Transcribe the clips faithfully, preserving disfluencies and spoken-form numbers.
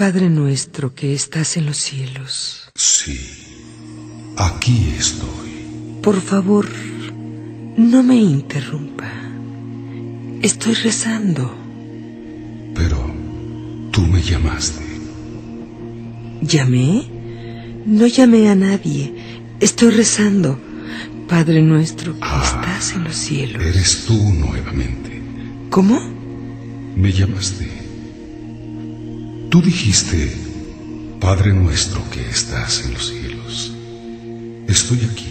Padre nuestro que estás en los cielos. Sí, aquí estoy. Por favor, no me interrumpa. Estoy rezando. Pero tú me llamaste. ¿Llamé? No llamé a nadie. Estoy rezando. Padre nuestro que Ah, estás en los cielos. Eres tú nuevamente. ¿Cómo? Me llamaste. Tú dijiste, Padre nuestro que estás en los cielos. Estoy aquí.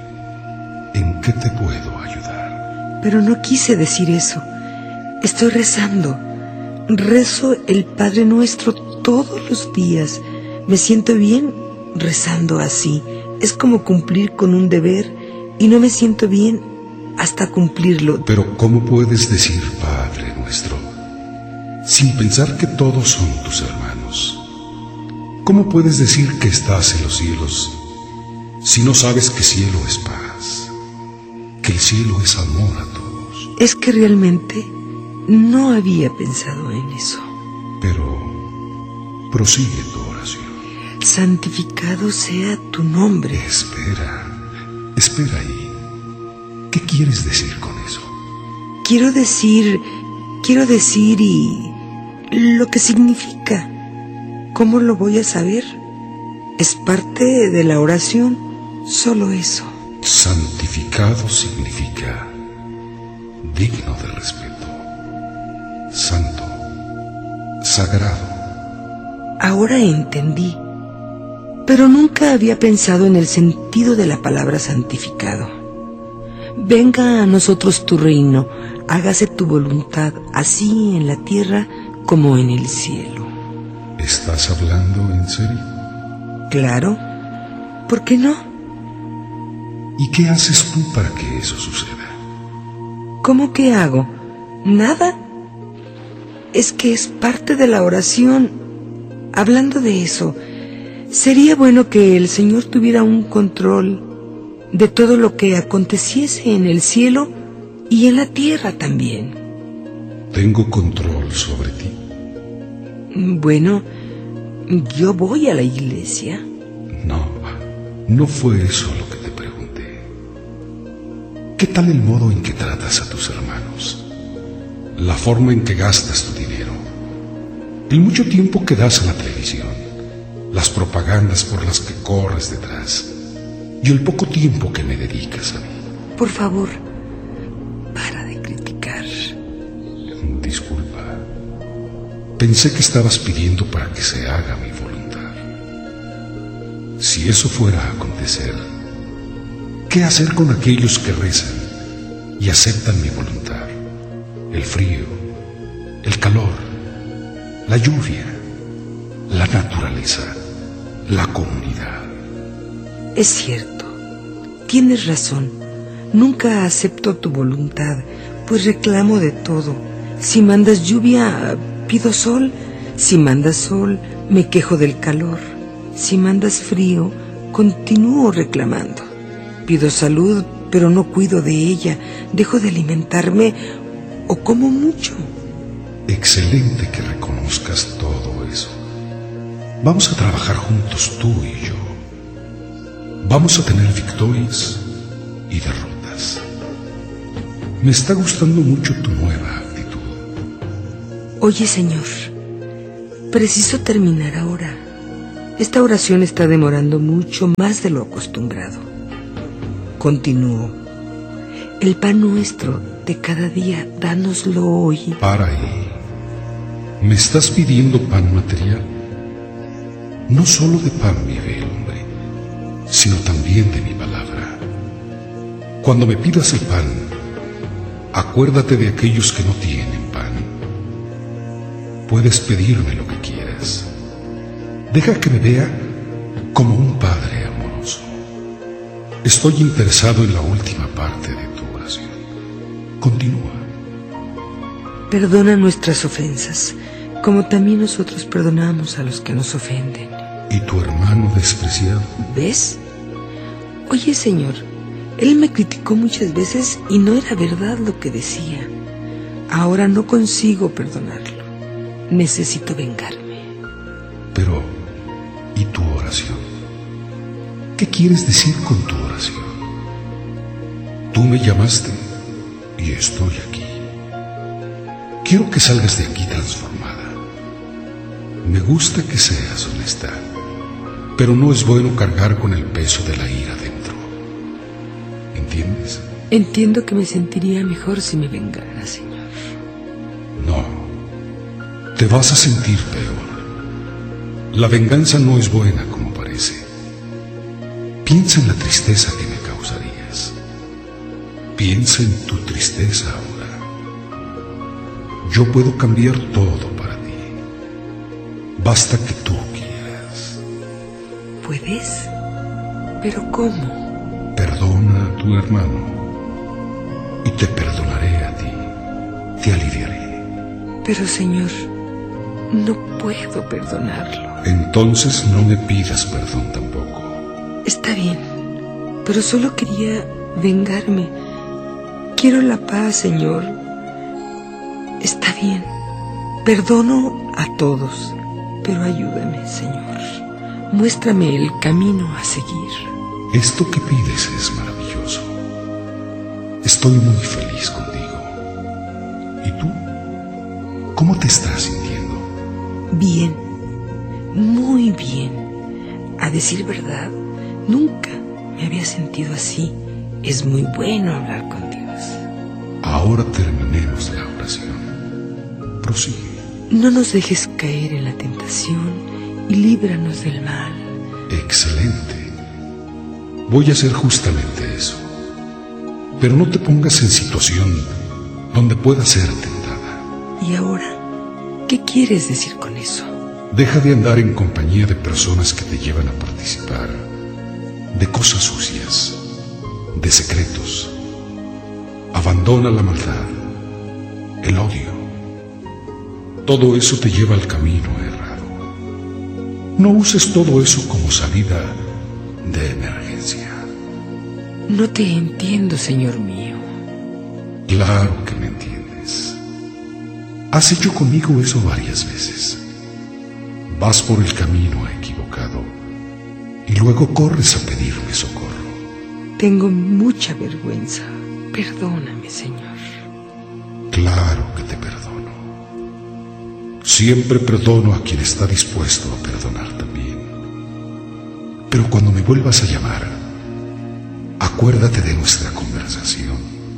¿En qué te puedo ayudar? Pero no quise decir eso. Estoy rezando. Rezo el Padre Nuestro todos los días. Me siento bien rezando así. Es como cumplir con un deber y no me siento bien hasta cumplirlo. Pero ¿cómo puedes decir Padre nuestro sin pensar que todos son tus hermanos? ¿Cómo puedes decir que estás en los cielos si no sabes que cielo es paz, que el cielo es amor a todos? Es que realmente no había pensado en eso. Pero prosigue tu oración. Santificado sea tu nombre. Espera, espera ahí. ¿Qué quieres decir con eso? Quiero decir, quiero decir y lo que significa. ¿Cómo lo voy a saber? Es parte de la oración, solo eso. Santificado significa digno de respeto, santo, sagrado. Ahora entendí, pero nunca había pensado en el sentido de la palabra santificado. Venga a nosotros tu reino, hágase tu voluntad, así en la tierra como en el cielo. ¿Estás hablando en serio? Claro, ¿por qué no? ¿Y qué haces tú para que eso suceda? ¿Cómo que hago? ¿Nada? Es que es parte de la oración. Hablando de eso, sería bueno que el Señor tuviera un control de todo lo que aconteciese en el cielo y en la tierra también. ¿Tengo control sobre ti? Bueno, yo voy a la iglesia. No, no fue eso lo que te pregunté. ¿Qué tal el modo en que tratas a tus hermanos? La forma en que gastas tu dinero, el mucho tiempo que das a la televisión, las propagandas por las que corres detrás y el poco tiempo que me dedicas a mí. Por favor, para de criticar. Disculpa. Pensé que estabas pidiendo para que se haga mi voluntad. Si eso fuera a acontecer, ¿qué hacer con aquellos que rezan y aceptan mi voluntad? El frío, el calor, la lluvia, la naturaleza, la comunidad. Es cierto, tienes razón. Nunca acepto tu voluntad, pues reclamo de todo. Si mandas lluvia, pido sol. Si mandas sol, me quejo del calor. Si mandas frío, continúo reclamando. Pido salud, pero no cuido de ella. Dejo de alimentarme o como mucho. Excelente que reconozcas todo eso. Vamos a trabajar juntos tú y yo. Vamos a tener victorias y derrotas. Me está gustando mucho tu nueva actitud. Oye, Señor, preciso terminar ahora. Esta oración está demorando mucho más de lo acostumbrado. Continúo. El pan nuestro de cada día, dánoslo hoy. Para ahí. ¿Me estás pidiendo pan material? No solo de pan vive el hombre, sino también de mi palabra. Cuando me pidas el pan, acuérdate de aquellos que no tienen pan. Puedes pedirme lo que quieras. Deja que me vea como un padre amoroso. Estoy interesado en la última parte de tu oración. Continúa. Perdona nuestras ofensas, como también nosotros perdonamos a los que nos ofenden. ¿Y tu hermano despreciado? ¿Ves? Oye, Señor, él me criticó muchas veces y no era verdad lo que decía. Ahora no consigo perdonarlo. Necesito vengarme. Pero, ¿y tu oración? ¿Qué quieres decir con tu oración? Tú me llamaste y estoy aquí. Quiero que salgas de aquí transformada. Me gusta que seas honesta, pero no es bueno cargar con el peso de la ira dentro. ¿Entiendes? Entiendo que me sentiría mejor si me vengara, Señor. No, te vas a sentir peor. La venganza no es buena como parece. Piensa en la tristeza que me causarías. Piensa en tu tristeza ahora. Yo puedo cambiar todo para ti. Basta que tú quieras. ¿Puedes? ¿Pero cómo? Perdona a tu hermano y te perdonaré a ti. Te aliviaré. Pero, Señor, no puedo perdonarlo. Entonces no me pidas perdón tampoco. Está bien, pero solo quería vengarme. Quiero la paz, Señor. Está bien, perdono a todos, pero ayúdame, Señor. Muéstrame el camino a seguir. Esto que pides es maravilloso. Estoy muy feliz contigo. ¿Y tú? ¿Cómo te estás sintiendo? Bien, muy bien. A decir verdad, nunca me había sentido así. Es muy bueno hablar con Dios. Ahora terminemos la oración. Prosigue. No nos dejes caer en la tentación y líbranos del mal. Excelente. Voy a hacer justamente eso. Pero no te pongas en situación donde puedas ser tentada. ¿Y ahora? ¿Qué quieres decir con eso? Deja de andar en compañía de personas que te llevan a participar de cosas sucias, de secretos. Abandona la maldad, el odio. Todo eso te lleva al camino errado. No uses todo eso como salida de emergencia. No te entiendo, Señor mío. Claro que me entiendes. Has hecho conmigo eso varias veces. Vas por el camino equivocado y luego corres a pedirme socorro. Tengo mucha vergüenza. Perdóname, Señor. Claro que te perdono. Siempre perdono a quien está dispuesto a perdonar también. Pero cuando me vuelvas a llamar, acuérdate de nuestra conversación.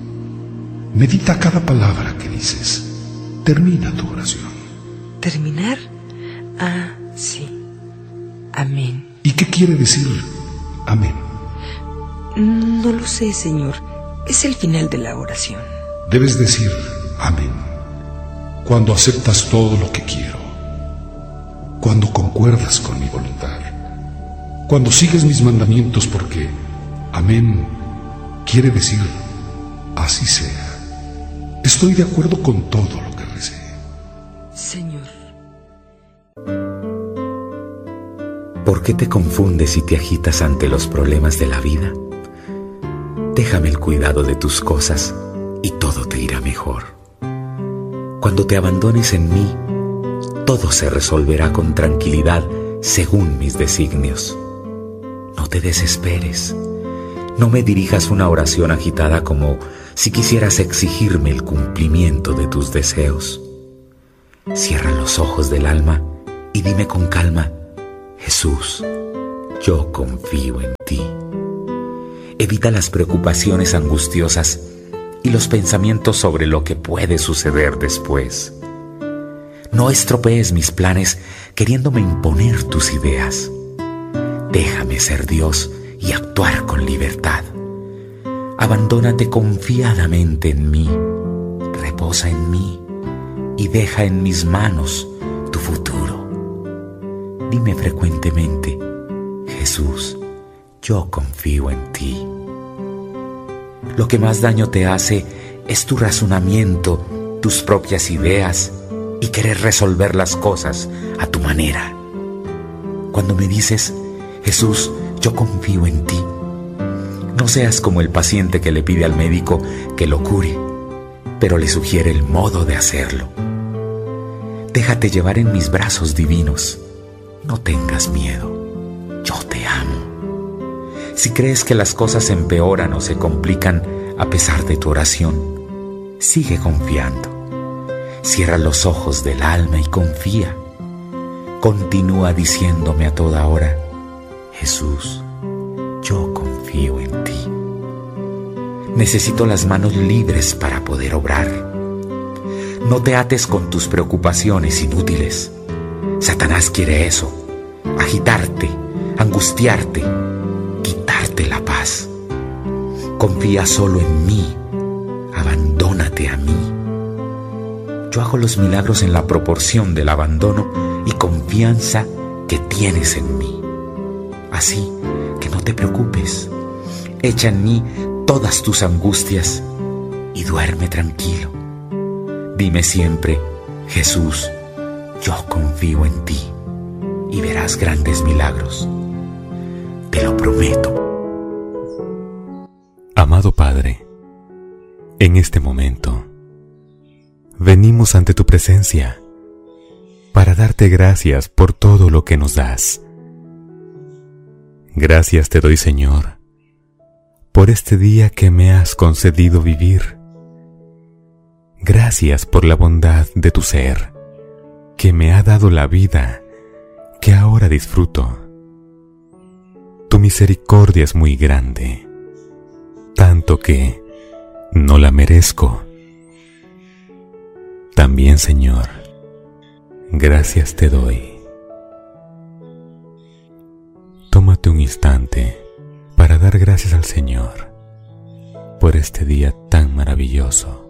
Medita cada palabra que dices. Termina tu oración. ¿Terminar? Ah, sí. Amén. ¿Y qué quiere decir amén? No lo sé, Señor. Es el final de la oración. Debes decir amén cuando aceptas todo lo que quiero, cuando concuerdas con mi voluntad, cuando sigues mis mandamientos, porque amén quiere decir así sea. Estoy de acuerdo con todo lo que recé. Señor. ¿Por qué te confundes y te agitas ante los problemas de la vida? Déjame el cuidado de tus cosas y todo te irá mejor. Cuando te abandones en mí, todo se resolverá con tranquilidad según mis designios. No te desesperes. No me dirijas una oración agitada como si quisieras exigirme el cumplimiento de tus deseos. Cierra los ojos del alma y dime con calma: Jesús, yo confío en ti. Evita las preocupaciones angustiosas y los pensamientos sobre lo que puede suceder después. No estropees mis planes queriéndome imponer tus ideas. Déjame ser Dios y actuar con libertad. Abandónate confiadamente en mí, reposa en mí y deja en mis manos tu futuro. Dime frecuentemente: Jesús, yo confío en ti. Lo que más daño te hace es tu razonamiento, tus propias ideas y querer resolver las cosas a tu manera. Cuando me dices: Jesús, yo confío en ti, no seas como el paciente que le pide al médico que lo cure, pero le sugiere el modo de hacerlo. Déjate llevar en mis brazos divinos. no tengas miedo, yo te amo. Si crees que las cosas empeoran o se complican a pesar de tu oración, sigue confiando. Cierra los ojos del alma y confía. Continúa diciéndome a toda hora: Jesús, yo confío en ti. Necesito las manos libres para poder obrar. No te ates con tus preocupaciones inútiles. Satanás quiere eso: agitarte, angustiarte, quitarte la paz. Confía solo en mí, abandónate a mí. Yo hago los milagros en la proporción del abandono y confianza que tienes en mí. Así que no te preocupes, echa en mí todas tus angustias y duerme tranquilo. Dime siempre: Jesús, yo confío en ti, y verás grandes milagros. Te lo prometo. Amado Padre, en este momento venimos ante tu presencia para darte gracias por todo lo que nos das. Gracias te doy, Señor, por este día que me has concedido vivir. Gracias por la bondad de tu ser, que me ha dado la vida que ahora disfruto. Tu misericordia es muy grande, tanto que no la merezco. También, Señor, gracias te doy. Tómate un instante para dar gracias al Señor por este día tan maravilloso.